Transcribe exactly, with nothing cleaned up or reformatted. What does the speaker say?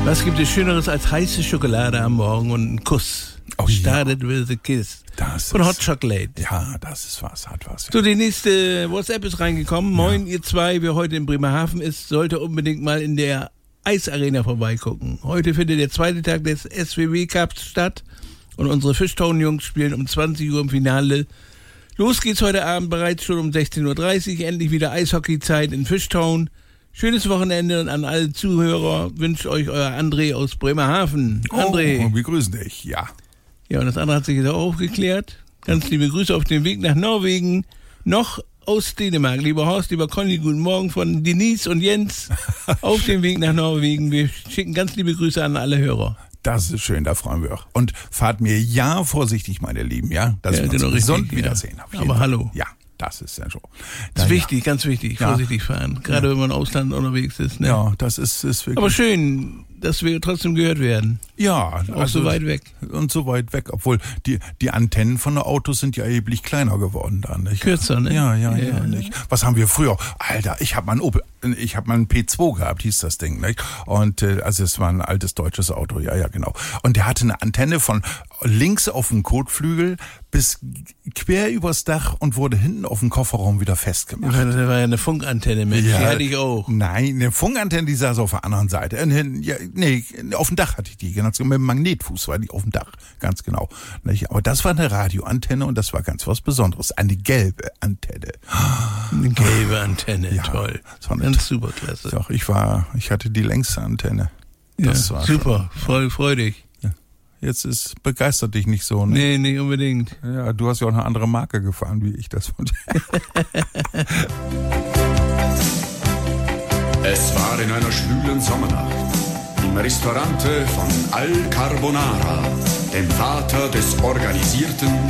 Was gibt es Schöneres als heiße Schokolade am Morgen und einen Kuss? Oh, Started ja. with a kiss. Das Von ist, Hot Chocolate. Ja, das ist was, hat was. Ja. So, die nächste WhatsApp ist reingekommen. Moin, ihr zwei, wer heute in Bremerhaven ist, sollte unbedingt mal in der Eisarena vorbeigucken. Heute findet der zweite Tag des S W W Cups statt und unsere Fishtown-Jungs spielen um zwanzig Uhr im Finale. Los geht's heute Abend bereits schon um sechzehn Uhr dreißig. Endlich wieder Eishockeyzeit in Fishtown. Schönes Wochenende und an alle Zuhörer wünscht euch euer André aus Bremerhaven. André. Oh, wir grüßen dich, ja. Ja, und das andere hat sich jetzt auch aufgeklärt. Ganz liebe Grüße auf dem Weg nach Norwegen. Noch aus Dänemark. Lieber Horst, lieber Conny, guten Morgen von Denise und Jens auf dem Weg nach Norwegen. Wir schicken ganz liebe Grüße an alle Hörer. Das ist schön, da freuen wir auch. Und fahrt mir ja vorsichtig, meine Lieben, ja? Dass Ja, wir uns genau, gesund richtig, wiedersehen. ja. Auf jeden Aber Fall. hallo. Ja, das ist ja so. Das ist Ja, wichtig, ganz wichtig. Ja. Vorsichtig fahren. Gerade wenn man im Ausland unterwegs ist. Ne? Ja, das ist, ist wirklich... Aber schön, dass wir trotzdem gehört werden. Ja. Auch so weit weg. Und so weit weg. Obwohl, die, die Antennen von den Autos sind ja erheblich kleiner geworden da, nicht? Kürzer, ne? Ja, ja, ja, Ja. nicht? Was haben wir früher? Alter, ich habe mal ein Opel, ich habe mal ein P zwei gehabt, hieß das Ding, nicht? Und, äh, also es war ein altes deutsches Auto, ja, ja, genau. Und der hatte eine Antenne von links auf dem Kotflügel bis quer übers Dach und wurde hinten auf dem Kofferraum wieder festgemacht. Das war ja eine Funkantenne mit. Die hatte ich auch. Nein, eine Funkantenne, die saß auf der anderen Seite. Und hin- Ja, nee, auf dem Dach hatte ich die, ganz genau, mit dem Magnetfuß war die auf dem Dach, ganz genau. Nicht? Aber das war eine Radioantenne und das war ganz was Besonderes. Eine gelbe Antenne. Eine gelbe Antenne, Ja, toll. so eine Ganz super klasse. Doch, ich war, ich hatte die längste Antenne. Das ja, war super, voll freudig. Jetzt ist, begeistert dich nicht so, ne? Nee, nicht unbedingt. Ja, du hast ja auch eine andere Marke gefahren, wie ich das. Es war in einer schwülen Sommernacht im Restaurante von Al Carbonara, dem Vater des organisierten